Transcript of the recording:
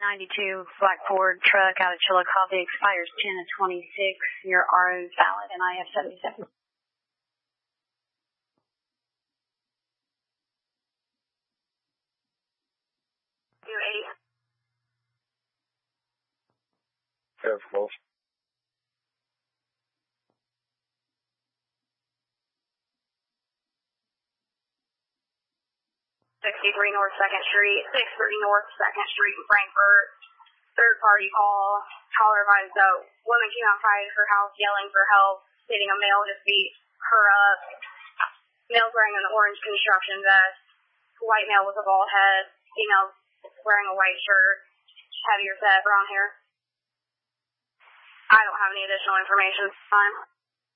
92 Black Ford truck out of Chillicothe expires 10 of 26. Your RO is valid and IF 77. 2-8. Yeah, close. 63 North 2nd Street, 630 North 2nd Street in Frankfort. Third party call. Caller advised a woman came outside her house yelling for help, stating a male just beat her up. Male's wearing an orange construction vest. White male with a bald head. Female wearing a white shirt. Heavier set, brown hair. I don't have any additional information at this time.